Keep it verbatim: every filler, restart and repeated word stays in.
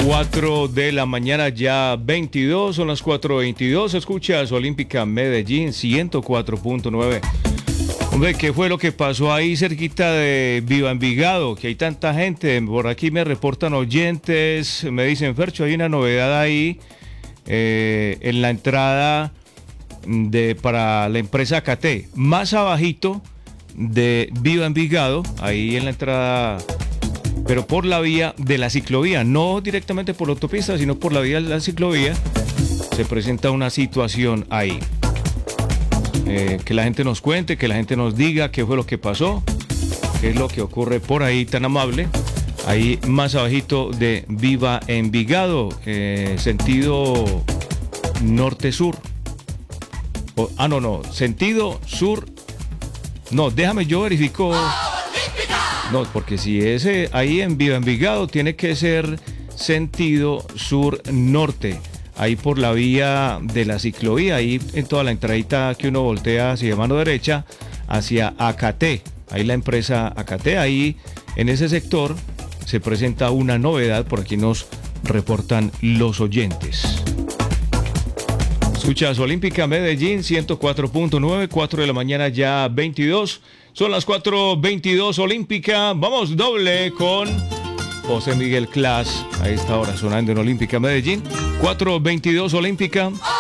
cuatro de la mañana, ya veintidós, son las cuatro veintidós. Escuchas Olímpica Medellín ciento cuatro punto nueve. Hombre, ¿qué fue lo que pasó ahí cerquita de Viva Envigado? Que hay tanta gente. Por aquí me reportan oyentes, me dicen, Fercho, hay una novedad ahí eh, en la entrada de para la empresa A K T. Más abajito de Viva Envigado, ahí en la entrada, pero por la vía de la ciclovía, no directamente por la autopista, sino por la vía de la ciclovía, se presenta una situación ahí. Eh, que la gente nos cuente, que la gente nos diga qué fue lo que pasó, qué es lo que ocurre por ahí tan amable. Ahí más abajito de Viva Envigado, eh, sentido norte-sur. O, ah, no, no, sentido sur. No, déjame, yo verifico. No, porque si es eh, ahí en Viva Envigado, tiene que ser sentido sur-norte. Ahí por la vía de la ciclovía, ahí en toda la entradita que uno voltea hacia mano derecha, hacia A K T. Ahí la empresa A K T, ahí en ese sector se presenta una novedad, por aquí nos reportan los oyentes. Escuchas Olímpica Medellín ciento cuatro punto nueve, cuatro de la mañana, ya veintidós. Son las cuatro veintidós Olímpica. Vamos doble con José Miguel Clas a esta hora sonando en Olímpica Medellín. cuatro veintidós Olímpica.